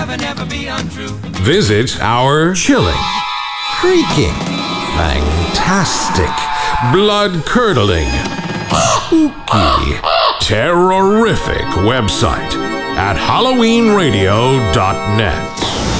Visit our chilling, creaking, fantastic, blood-curdling, spooky, terrorific website at HalloweenRadio.net.